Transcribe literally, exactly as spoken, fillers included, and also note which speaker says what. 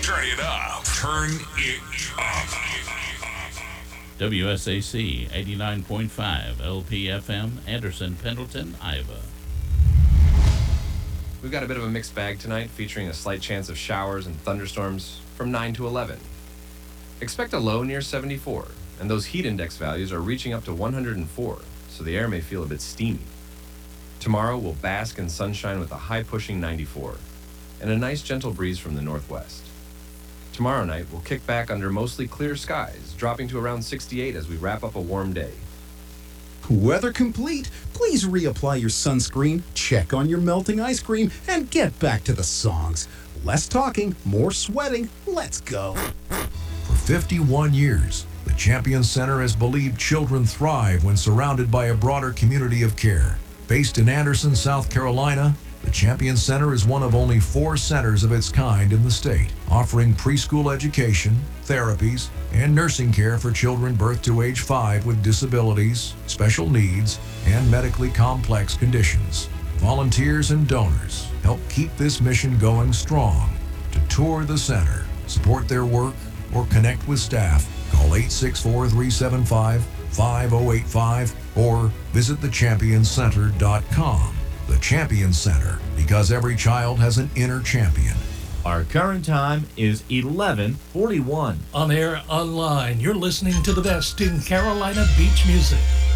Speaker 1: Turn it up. Turn it up.
Speaker 2: W S A C eighty-nine point five L P F M, Anderson, Pendleton, Iowa.
Speaker 3: We've got a bit of a mixed bag tonight, featuring a slight chance of showers and thunderstorms from nine to eleven. Expect a low near seventy-four, and those heat index values are reaching up to one hundred four, so the air may feel a bit steamy. Tomorrow we'll bask in sunshine with a high-pushing ninety-four, and a nice gentle breeze from the northwest. Tomorrow night we'll kick back under mostly clear skies, dropping to around sixty-eight as we wrap up a warm day.
Speaker 4: Weather complete. Please reapply your sunscreen, check on your melting ice cream, and get back to the songs. Less talking, more sweating. Let's go.
Speaker 5: For fifty-one years, the Champion Center has believed children thrive when surrounded by a broader community of care. Based in Anderson, South Carolina, the Champion Center is one of only four centers of its kind in the state, offering preschool education, therapies, and nursing care for children birth to age five with disabilities, special needs, and medically complex conditions. Volunteers and donors help keep this mission going strong. To tour the center, support their work, or connect with staff, call eight six four, three seven five, five oh eight five or visit the champion center dot com. The Champion Center, because every child has an inner champion.
Speaker 6: Our current time is eleven forty-one.
Speaker 7: On air, online, you're listening to the best in Carolina beach music.